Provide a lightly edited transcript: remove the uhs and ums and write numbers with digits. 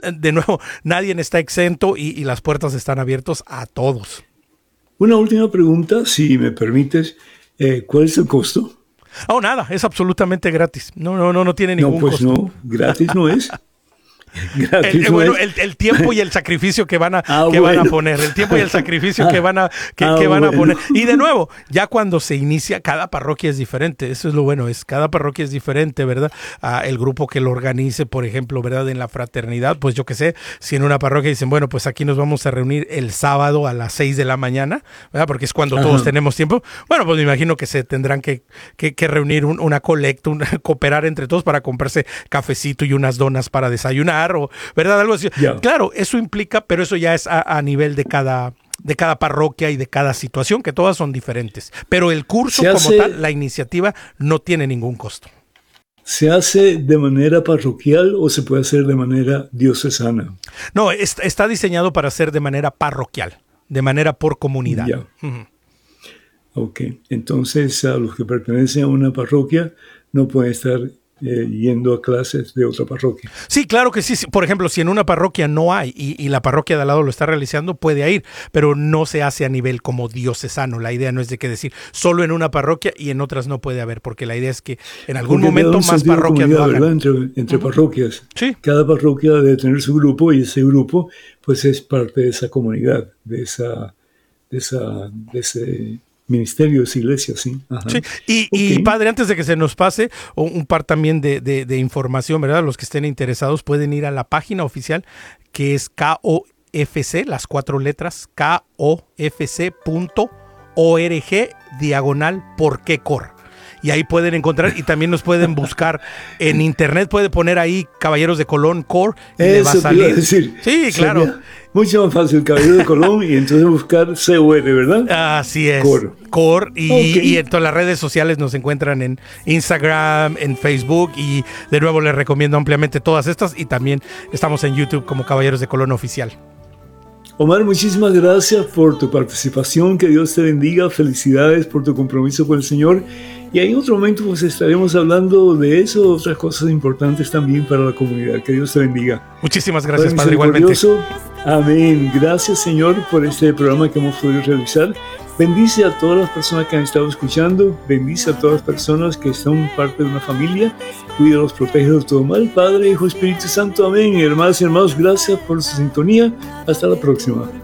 de nuevo, nadie está exento y las puertas están abiertas a todos. Una última pregunta, si me permites. ¿Cuál es el costo? Oh, nada, es absolutamente gratis. No tiene ningún costo. No, gratis no es. El tiempo y el sacrificio que van a poner, el tiempo y el sacrificio que van a poner. Y de nuevo, ya cuando se inicia, cada parroquia es diferente. Eso es lo bueno, cada parroquia es diferente, ¿verdad? El grupo que lo organice, por ejemplo, ¿verdad? En la fraternidad, pues yo qué sé, si en una parroquia dicen, bueno, pues aquí nos vamos a reunir el sábado a las 6 de la mañana, ¿verdad? Porque es cuando todos tenemos tiempo. Bueno, pues me imagino que se tendrán que reunir una colecta, cooperar entre todos para comprarse cafecito y unas donas para desayunar. O, ¿verdad? Algo así. Yeah. Claro, eso implica, pero eso ya es a nivel de cada parroquia y de cada situación, que todas son diferentes. Pero el curso tal, la iniciativa, no tiene ningún costo. ¿Se hace de manera parroquial o se puede hacer de manera diocesana? No, está diseñado para ser de manera parroquial, de manera por comunidad. Yeah. Ok, entonces a los que pertenecen a una parroquia no pueden estar yendo a clases de otra parroquia. Sí, claro que sí. Por ejemplo, si en una parroquia no hay y la parroquia de al lado lo está realizando, puede ir, pero no se hace a nivel como diocesano. La idea no es de que decir solo en una parroquia y en otras no puede haber, porque la idea es que en algún momento más parroquias lo hagan. Entre parroquias. Sí. Cada parroquia debe tener su grupo y ese grupo pues es parte de esa comunidad, de ese ministerio de esa iglesia, sí. Ajá. Sí. Y padre, antes de que se nos pase, un par también de información, ¿verdad? Los que estén interesados pueden ir a la página oficial, que es KOFC, las 4 letras, KOFC.org/¿Por qué COR? Y ahí pueden encontrar, y también nos pueden buscar en internet, puede poner ahí Caballeros de Colón COR y le va a salir. Decir, sí, claro. Mucho más fácil, Caballero de Colón, y entonces buscar COR, ¿verdad? Así es. COR. Y en todas las redes sociales nos encuentran en Instagram, en Facebook, y de nuevo les recomiendo ampliamente todas estas, y también estamos en YouTube como Caballeros de Colón Oficial. Omar, muchísimas gracias por tu participación, que Dios te bendiga, felicidades por tu compromiso con el Señor, y en otro momento pues estaremos hablando de eso, otras cosas importantes también para la comunidad. Que Dios te bendiga. Muchísimas gracias, Padre, igualmente. Amén. Gracias, Señor, por este programa que hemos podido realizar. Bendice a todas las personas que han estado escuchando, bendice a todas las personas que son parte de una familia, cuídalos, protégelos de todo mal, Padre, Hijo, Espíritu Santo, amén. Hermanas y hermanos, gracias por su sintonía, hasta la próxima.